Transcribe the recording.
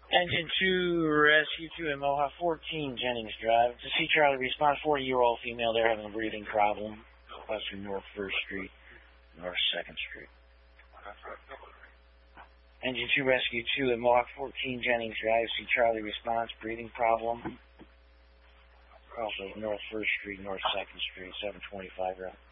Engine 2, Rescue 2 at Mohawk 14 Jennings Drive. To see Charlie response, 40-year-old female there having a breathing problem. Western North 1st Street, North 2nd Street. Engine 2, Rescue 2 at Mohawk 14 Jennings Drive. See Charlie response, breathing problem. Also North 1st Street, North 2nd Street, 725 route.